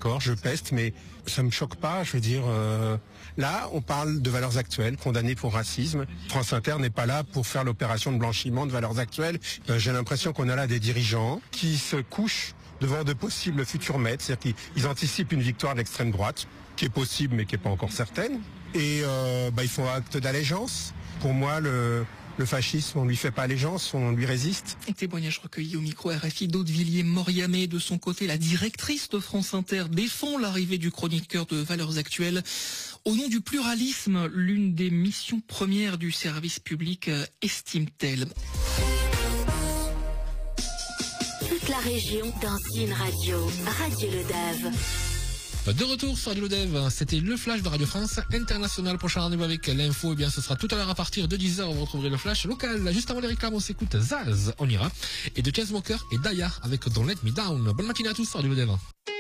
d'accord, je peste, mais ça me choque pas. Je veux dire, là, on parle de valeurs actuelles, condamnées pour racisme. France Inter n'est pas là pour faire l'opération de blanchiment de valeurs actuelles. J'ai l'impression qu'on a là des dirigeants qui se couchent devant de possibles futurs maîtres, c'est-à-dire qu'ils anticipent une victoire de l'extrême droite, qui est possible mais qui n'est pas encore certaine. Et ils font acte d'allégeance. Pour moi, le fascisme, on lui fait pas allégeance, on lui résiste. Témoignage recueilli au micro RFI d'Audevilliers-Moriamé. De son côté, la directrice de France Inter défend l'arrivée du chroniqueur de Valeurs Actuelles. Au nom du pluralisme, l'une des missions premières du service public, estime-t-elle. Toute la région dans une radio. Radio Le Dave. De retour sur Radio Le Dave, c'était le flash de Radio France International. Prochain rendez-vous avec l'info, eh bien ce sera tout à l'heure à partir de 10h. Vous retrouverez le flash local. Juste avant les réclames, on s'écoute Zaz, on ira. Et de Chainsmokers et Daya avec Don't Let Me Down. Bonne matinée à tous sur Radio Le Dave.